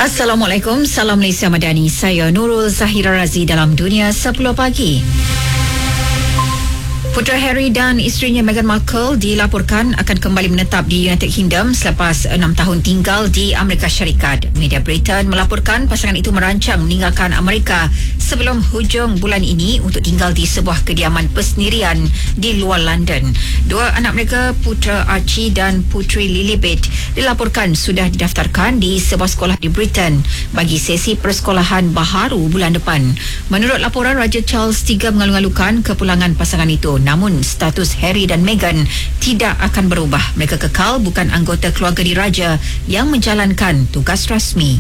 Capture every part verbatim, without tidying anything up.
Assalamualaikum, salam Malaysia Madani. Saya Nurul Zahira Razi dalam Dunia sepuluh Pagi. Putera Harry dan isterinya Meghan Markle dilaporkan akan kembali menetap di United Kingdom selepas enam tahun tinggal di Amerika Syarikat. Media Britain melaporkan pasangan itu merancang meninggalkan Amerika sebelum hujung bulan ini untuk tinggal di sebuah kediaman persendirian di luar London. Dua anak mereka, putera Archie dan puteri Lilibet, dilaporkan sudah didaftarkan di sebuah sekolah di Britain bagi sesi persekolahan baharu bulan depan. Menurut laporan, Raja Charles tiga mengalu-alukan kepulangan pasangan itu. Namun status Harry dan Meghan tidak akan berubah. Mereka kekal bukan anggota keluarga diraja yang menjalankan tugas rasmi.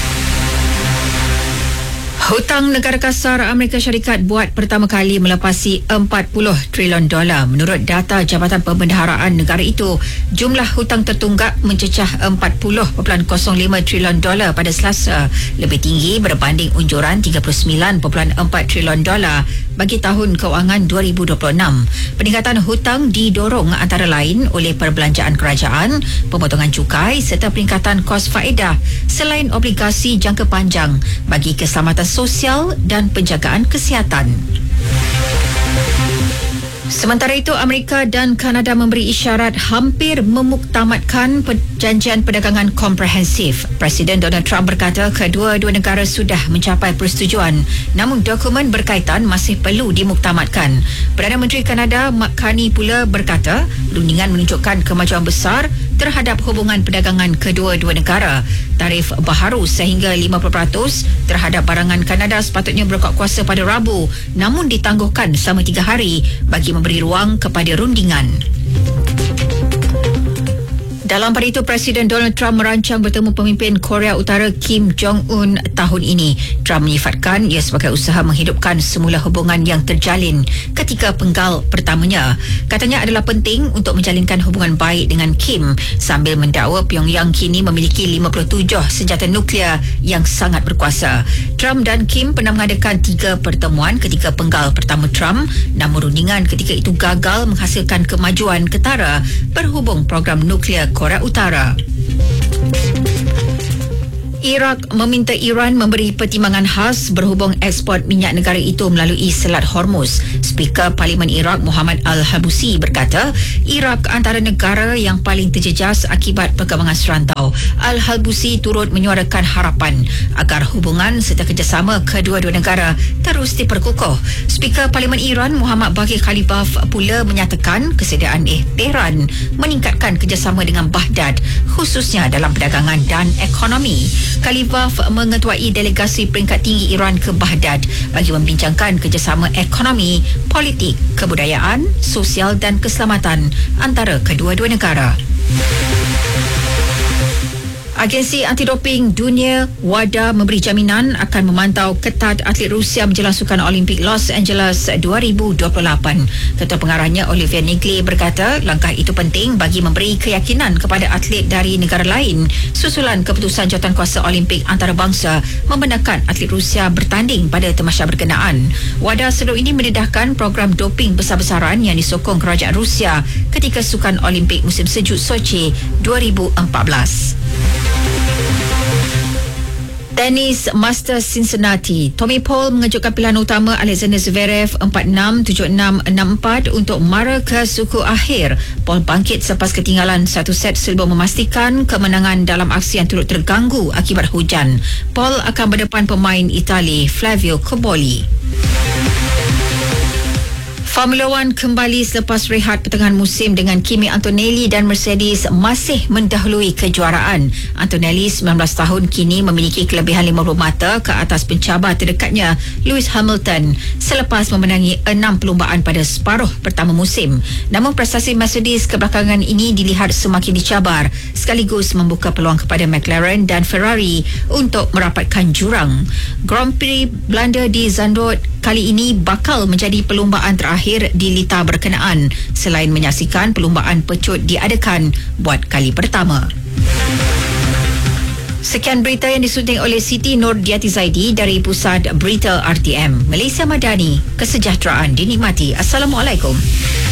Hutang negara kasar Amerika Syarikat buat pertama kali melepasi empat puluh trilion dolar. Menurut data Jabatan Pembendaharaan negara itu, jumlah hutang tertunggak mencecah empat puluh perpuluhan kosong lima trilion dolar pada Selasa, lebih tinggi berbanding unjuran tiga puluh sembilan perpuluhan empat trilion dolar bagi tahun kewangan dua ribu dua puluh enam. Peningkatan hutang didorong antara lain oleh perbelanjaan kerajaan, pemotongan cukai serta peningkatan kos faedah selain obligasi jangka panjang bagi keselamatan sosial dan penjagaan kesihatan. Sementara itu, Amerika dan Kanada memberi isyarat hampir memuktamadkan perjanjian perdagangan komprehensif. Presiden Donald Trump berkata kedua-dua negara sudah mencapai persetujuan, namun dokumen berkaitan masih perlu dimuktamadkan. Perdana Menteri Kanada Mark Carney pula berkata rundingan menunjukkan kemajuan besar terhadap hubungan perdagangan kedua-dua negara. Tarif baharu sehingga lima puluh peratus terhadap barangan Kanada sepatutnya berkuat kuasa pada Rabu, namun ditangguhkan selama tiga hari bagi memberi ruang kepada rundingan. Dalam pada itu, Presiden Donald Trump merancang bertemu pemimpin Korea Utara Kim Jong-un tahun ini. Trump menyifatkan ia sebagai usaha menghidupkan semula hubungan yang terjalin ketika penggal pertamanya. Katanya adalah penting untuk menjalinkan hubungan baik dengan Kim sambil mendakwa Pyongyang kini memiliki lima puluh tujuh senjata nuklear yang sangat berkuasa. Trump dan Kim pernah mengadakan tiga pertemuan ketika penggal pertama Trump, namun rundingan ketika itu gagal menghasilkan kemajuan ketara berhubung program nuklear Korea Utara. Iraq meminta Iran memberi pertimbangan khas berhubung ekspor minyak negara itu melalui Selat Hormuz. Speaker Parlimen Iraq Muhammad Al-Halbusi berkata Iraq antara negara yang paling terjejas akibat perkembangan serantau. Al-Halbusi turut menyuarakan harapan agar hubungan serta kerjasama kedua-dua negara terus diperkukuh. Speaker Parlimen Iran Muhammad Baqir Khalibaf pula menyatakan kesediaan eh Tehran meningkatkan kerjasama dengan Baghdad khususnya dalam perdagangan dan ekonomi. Khalibaf mengetuai delegasi peringkat tinggi Iran ke Baghdad bagi membincangkan kerjasama ekonomi, politik, kebudayaan, sosial dan keselamatan antara kedua-dua negara. Agensi Antidoping Dunia WADA memberi jaminan akan memantau ketat atlet Rusia menjelang Sukan Olimpik Los Angeles dua ribu dua puluh lapan. Ketua pengarahnya Olivier Nigli berkata langkah itu penting bagi memberi keyakinan kepada atlet dari negara lain susulan keputusan Jawatankuasa Olimpik antarabangsa membenarkan atlet Rusia bertanding pada tamasya berkenaan. WADA sebelum ini mendedahkan program doping besar-besaran yang disokong kerajaan Rusia ketika Sukan Olimpik musim sejuk Sochi dua ribu empat belas. Tenis Masters Cincinnati, Tommy Paul mengejutkan pilihan utama Alexander Zverev empat enam tujuh enam enam empat untuk mara ke suku akhir. Paul bangkit selepas ketinggalan satu set sebelum memastikan kemenangan dalam aksi yang turut terganggu akibat hujan. Paul akan berdepan pemain Itali Flavio Cobolli. Formula One kembali selepas rehat pertengahan musim dengan Kimi Antonelli dan Mercedes masih mendahului kejuaraan. Antonelli sembilan belas tahun kini memiliki kelebihan lima puluh mata ke atas pencabar terdekatnya Lewis Hamilton selepas memenangi enam perlumbaan pada separuh pertama musim. Namun prestasi Mercedes kebelakangan ini dilihat semakin dicabar sekaligus membuka peluang kepada McLaren dan Ferrari untuk merapatkan jurang. Grand Prix Belanda di Zandvoort kali ini bakal menjadi perlumbaan terakhir di litar berkenaan selain menyaksikan perlumbaan pecut diadakan buat kali pertama. Sekian berita yang disunting oleh Siti Nurdiati Zaidi dari Pusat Berita R T M. Malaysia Madani, kesejahteraan dinikmati. Assalamualaikum.